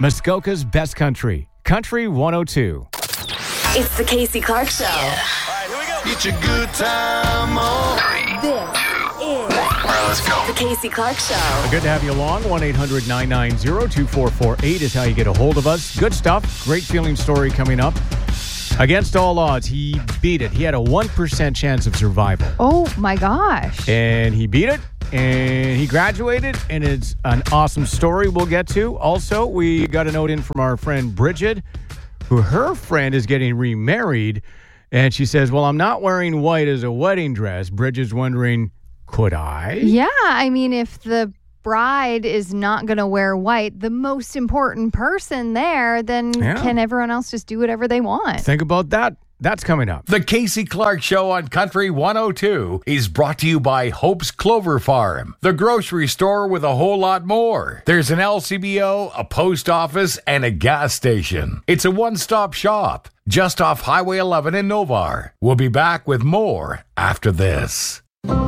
Muskoka's best country, Country 102. It's the Casey Clark Show. All right, here we go. Get your good time on. This is Let's go. the Casey Clark Show. Good to have you along. 1-800-990-2448 is how you get a hold of us. Good stuff. Great feeling story coming up. Against all odds, he beat it. He had a 1% chance of survival. Oh, my gosh. And he beat it, and he graduated, and it's an awesome story we'll get to. Also, we got a note in from our friend Bridget, who her friend is getting remarried, and she says, well, I'm not wearing white as a wedding dress. Bridget's wondering, could I? Yeah, I mean, if the bride is not going to wear white, the most important person there, then can everyone else just do whatever they want? Think about that. That's coming up. The Casey Clark Show on Country 102 is brought to you by Hope's Clover Farm, the grocery store with a whole lot more. There's an LCBO, a post office, and a gas station. It's a one-stop shop just off Highway 11 in Novar. We'll be back with more after this.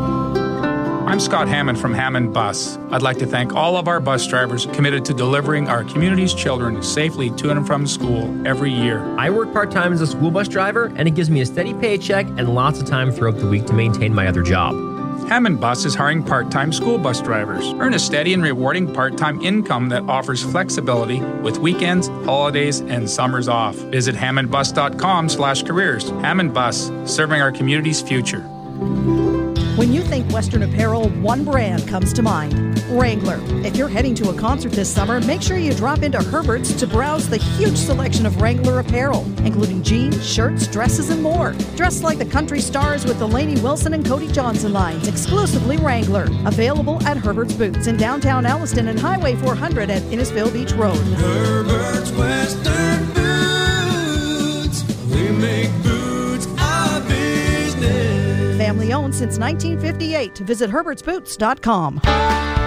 I'm Scott Hammond from Hammond Bus. I'd like to thank all of our bus drivers committed to delivering our community's children safely to and from school every year. I work part-time as a school bus driver, and it gives me a steady paycheck and lots of time throughout the week to maintain my other job. Hammond Bus is hiring part-time school bus drivers. Earn a steady and rewarding part-time income that offers flexibility with weekends, holidays, and summers off. Visit hammondbus.com/careers. Hammond Bus, serving our community's future. When you think Western apparel, one brand comes to mind, Wrangler. If you're heading to a concert this summer, make sure you drop into Herbert's to browse the huge selection of Wrangler apparel, including jeans, shirts, dresses, and more. Dress like the country stars with the Lainey Wilson and Cody Johnson lines, exclusively Wrangler. Available at Herbert's Boots in downtown Alliston and Highway 400 at Innisfil Beach Road. Herbert's Western Boots. We make boots our business. Family owned since 1958. Visit herbertsboots.com.